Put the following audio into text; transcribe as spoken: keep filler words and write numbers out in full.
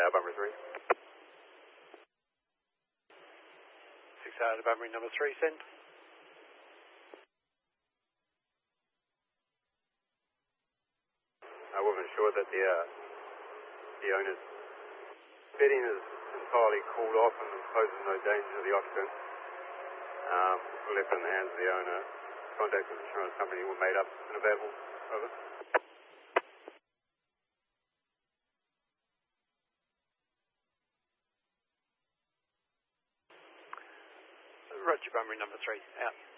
Tower, Bunbury three. six Tower to Bunbury number three, send. I wasn't sure that the, uh, the owner's bedding is entirely cooled off and poses no danger to the occupant. Um, left in the hands of the owner. Contact with the insurance company were made up and available. Over. Roger, Bunbury number three, out.